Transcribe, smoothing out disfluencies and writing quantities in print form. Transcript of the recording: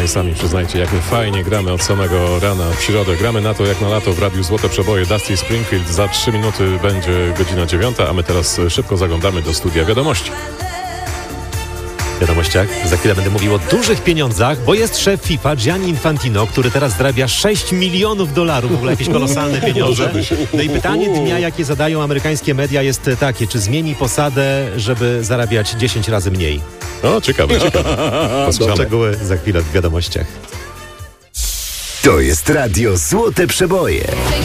i sami przyznajcie, jak my fajnie gramy od samego rana w środę. Gramy na to jak na lato w Radiu Złote Przeboje. Dusty Springfield. Za 3 minuty będzie godzina 9, a my teraz szybko zaglądamy do studia wiadomości. W wiadomościach za chwilę będę mówił o dużych pieniądzach, bo jest szef FIFA Gianni Infantino, który teraz zarabia $6 milionów, w ogóle jakieś kolosalne pieniądze. No i pytanie dnia, jakie zadają amerykańskie media, jest takie: czy zmieni posadę, żeby zarabiać 10 razy mniej? O, ciekawe. Szczegóły za chwilę w wiadomościach. To jest Radio Złote Przeboje.